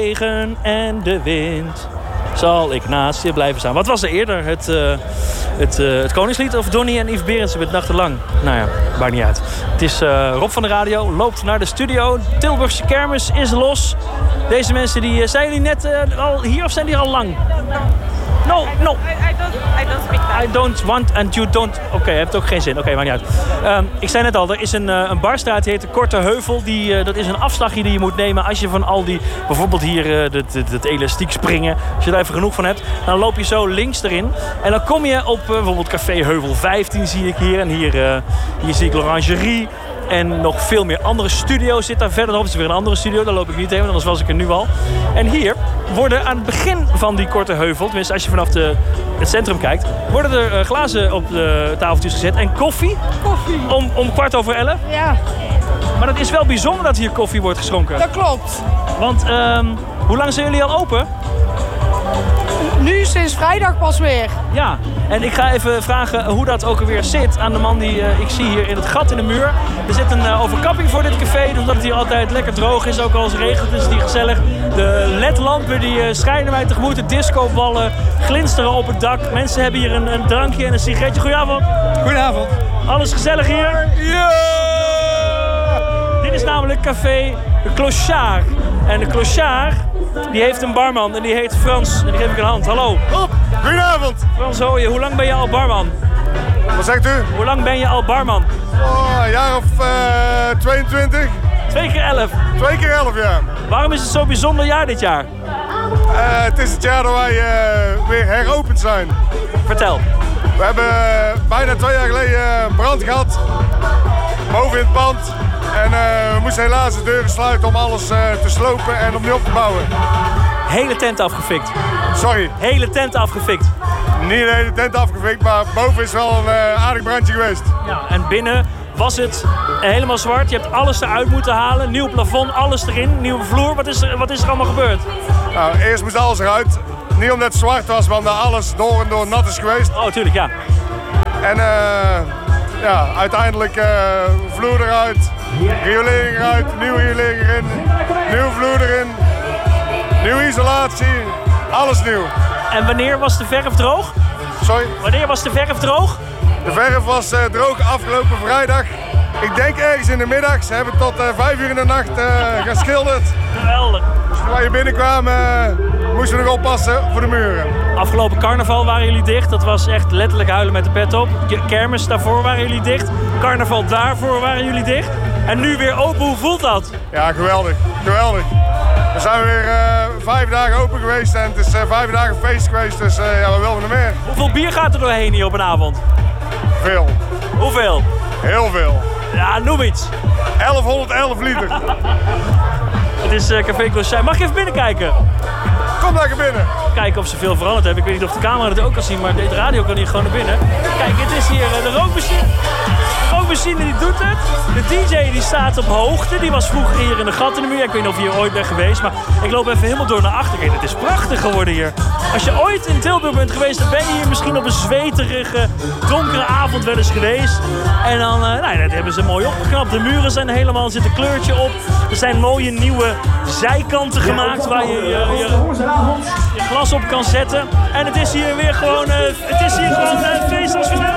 regen en de wind zal ik naast je blijven staan. Wat was er eerder? Het Koningslied of Donnie en Yves Berendsen met Nachtenlang? Nou ja, maakt niet uit. Het is Rob van de Radio, loopt naar de studio. Tilburgse kermis is los. Deze mensen, zijn jullie net al hier of zijn die al lang? No. I don't speak that. I don't want and you don't... Oké, hebt ook geen zin. Oké, maakt niet uit. Ik zei net al, er is een barstraat die heet de Korte Heuvel. Dat is een afslagje die je moet nemen als je van al die... Bijvoorbeeld hier het elastiek springen. Als je er even genoeg van hebt, dan loop je zo links erin. En dan kom je op bijvoorbeeld Café Heuvel 15 zie ik hier. En hier zie ik L'Orangerie. En nog veel meer andere studio's zit daar verderop. Het is weer een andere studio, daar loop ik niet heen, anders was ik er nu al. En hier worden aan het begin van die Korte Heuvel, tenminste als je vanaf het centrum kijkt, worden er glazen op de tafeltjes gezet en koffie. Om 11:15? Ja. Maar het is wel bijzonder dat hier koffie wordt geschonken. Dat klopt. Want hoe lang zijn jullie al open? Nu sinds vrijdag pas weer. Ja, en ik ga even vragen hoe dat ook alweer zit aan de man die ik zie hier in het gat in de muur. Er zit een overkapping voor dit café, omdat het hier altijd lekker droog is. Ook als het regent is het hier gezellig. De ledlampen die schijnen mij tegemoet. De discoballen glinsteren op het dak. Mensen hebben hier een drankje en een sigaretje. Goedenavond. Goedenavond. Alles gezellig hier? Ja! Dit is namelijk café De Clochard. En de Clochard die heeft een barman en die heet Frans. En die geef ik een hand. Hallo. Goedenavond. Frans Hooyen, hoe lang ben je al barman? Wat zegt u? Hoe lang ben je al barman? Een jaar of 22. 2 keer 11. 2 keer 11, ja. Waarom is het zo'n bijzonder jaar dit jaar? Het is het jaar dat wij weer heropend zijn. Vertel. We hebben bijna 2 jaar geleden brand gehad. Boven in het pand. En we moesten helaas de deuren sluiten om alles te slopen en opnieuw op te bouwen. Hele tent afgefikt. Sorry. Hele tent afgefikt. Niet de hele tent afgefikt, maar boven is wel een aardig brandje geweest. Ja, en binnen was het helemaal zwart. Je hebt alles eruit moeten halen. Nieuw plafond, alles erin. Nieuwe vloer. Wat is er allemaal gebeurd? Nou, eerst moest alles eruit. Niet omdat het zwart was, maar omdat alles door en door nat is geweest. Oh, tuurlijk, ja. En ja, uiteindelijk vloer eruit, riolering eruit, nieuwe riolering erin, nieuwe vloer erin, nieuwe isolatie, alles nieuw. En wanneer was de verf droog? Sorry? Wanneer was de verf droog? De verf was droog afgelopen vrijdag. Ik denk ergens in de middag. Ze hebben tot 5 uur in de nacht geschilderd. Geweldig. Dus toen wij binnenkwamen moesten we nog oppassen voor de muren. Afgelopen carnaval waren jullie dicht. Dat was echt letterlijk huilen met de pet op. Kermis daarvoor waren jullie dicht. Carnaval daarvoor waren jullie dicht. En nu weer open. Hoe voelt dat? Ja, geweldig. Geweldig. We zijn weer 5 dagen open geweest en het is 5 dagen feest geweest. Dus ja, we willen er meer. Hoeveel bier gaat er doorheen hier op een avond? Veel. Hoeveel? Heel veel. Ja, noem iets. 1111 liter. Het is Café Clochard. Mag je even binnenkijken? Kom lekker binnen. Kijken of ze veel veranderd hebben. Ik weet niet of de camera het ook kan zien, maar de radio kan hier gewoon naar binnen. Kijk, het is hier de rookmachine. De rookmachine die doet het. De DJ die staat op hoogte. Die was vroeger hier in de gat in de muur. Ik weet niet of je hier ooit bent geweest, maar ik loop even helemaal door naar achter. Kijk, het is prachtig geworden hier. Als je ooit in Tilburg bent geweest, dan ben je hier misschien op een zweterige, donkere avond wel eens geweest. En dan, dat hebben ze mooi opgeknapt. De muren zijn helemaal, er zit een kleurtje op. Er zijn mooie nieuwe zijkanten gemaakt waar je je glas op kan zetten. En het is hier weer gewoon, feest als vanavond.